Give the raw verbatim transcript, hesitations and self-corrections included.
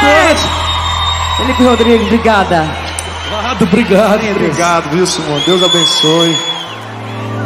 todos. Felipe Rodrigues, obrigada. Obrigado, obrigado. Obrigado, viu, Simone? Deus abençoe.